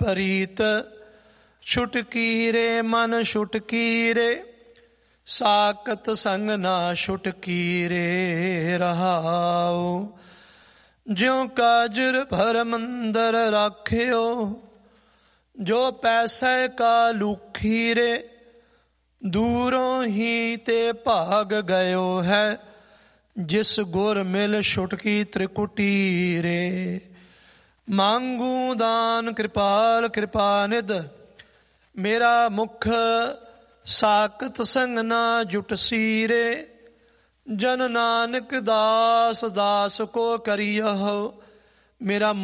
ਪ੍ਰੀਤ ਛੁਟਕੀ ਰੇ ਮਨ ਛੁਟਕੀ ਰੇ, ਸਾਕਤ ਸੰਗ ਨਾ ਛੁਟਕੀ ਰੇ ਰਹਾਉ। ਜਿਉ ਕਾਜਰ ਭਰਮ ਅੰਦਰ ਰਾਖਿਓ, ਜੋ ਪੈਸੇ ਕਾ ਲੂਖੀ ਰੇ, ਦੂਰੋਂ ਹੀ ਤੇ ਭਾਗ ਗਇਓ ਹੈ, ਜਿਸ ਗੁਰ ਮਿਲ ਛੁਟਕੀ ਤ੍ਰਿਕੁਟੀ ਰੇ। ਮੰਗੂ ਦਾਨ ਕਿਰਪਾਲ ਕਿਰਪਾ ਨਿਧ, ਮੇਰਾ ਮੁਖ ਸਾਕਤ ਸੰਗ ਨਾ ਜੁਟਸੀ ਰੇ। ਜਨ ਨਾਨਕ ਦਾਸ ਦਾਸ ਕੋ ਕਰਿਯਹੁ, ਮੇਰਾ